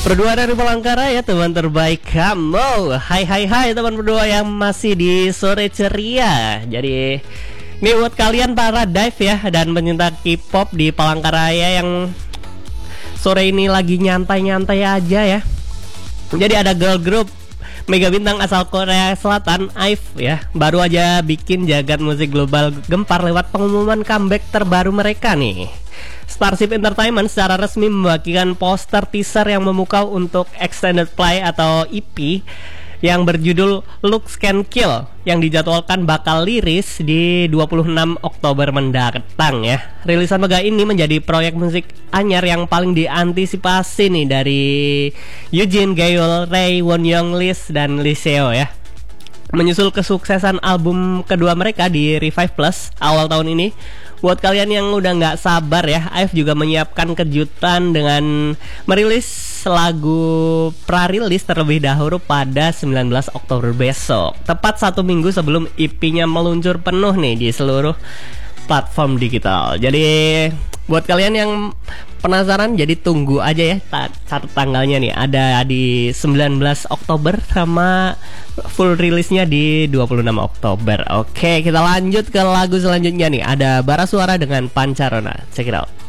Berdua dari Palangkaraya, teman terbaik kamu. Hai teman berdua yang masih di sore ceria. Jadi ini buat kalian para dive ya dan pencinta K-pop di Palangkaraya yang sore ini lagi nyantai-nyantai aja ya. Jadi ada girl group mega bintang asal Korea Selatan, IVE ya, baru aja bikin jagat musik global gempar lewat pengumuman comeback terbaru mereka nih. Starship Entertainment secara resmi membagikan poster teaser yang memukau untuk Extended Play atau EP yang berjudul Looks Can Kill yang dijadwalkan bakal liris di 26 Oktober mendatang ya. Rilisan mega ini menjadi proyek musik anyar yang paling diantisipasi nih dari Eugene, Gaeul, Ray, Wonyoung, Lis, dan Lee Seo ya. Menyusul kesuksesan album kedua mereka di Revive Plus awal tahun ini, buat kalian yang udah nggak sabar ya, IVE juga menyiapkan kejutan dengan merilis lagu pra-rilis terlebih dahulu pada 19 Oktober besok, tepat 1 minggu sebelum EP-nya meluncur penuh nih di seluruh platform digital. Jadi buat kalian yang penasaran, jadi tunggu aja ya catat tanggalnya nih, ada di 19 Oktober sama full rilisnya di 26 Oktober. Oke, kita lanjut ke lagu selanjutnya nih, ada Bara Suara dengan Pancarona. Check it out.